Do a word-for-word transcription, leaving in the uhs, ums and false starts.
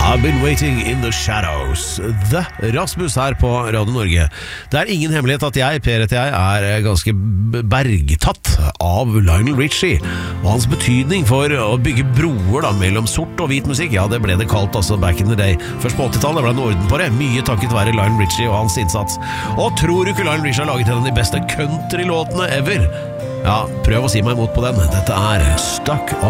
I've been waiting in the shadows. The Rasmus her på Radio Norge. Det er ingen hemmelighet at jeg, Per etter jeg, er ganske bergtatt av Lionel Richie og hans betydning for å bygge broer da, mellom sort og hvit musikk. Ja, det ble det kalt altså back in the day. Først på åttitallet ble det en orden på det, mye takket være Lionel Richie og hans innsats. Og tror du ikke Lionel Richie har laget en av de beste country-låtene ever? Ja, prøv å si meg imot på den. Dette er Stuck on